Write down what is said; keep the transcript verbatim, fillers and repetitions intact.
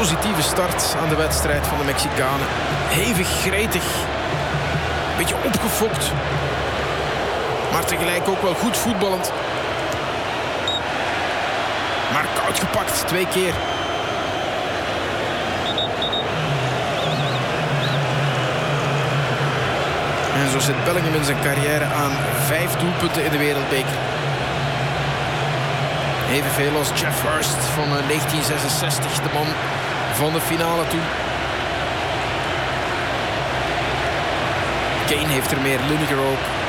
explosieve start aan de wedstrijd van de Mexicanen. Hevig, gretig. Beetje opgefokt. Maar tegelijk ook wel goed voetballend. Maar koud gepakt, twee keer. En zo zit Bellingham in zijn carrière aan vijf doelpunten in de Wereldbeker. Evenveel als Jeff Hurst van negentien zesenzestig, de man van de finale toen. Kane heeft er meer, Lineker ook.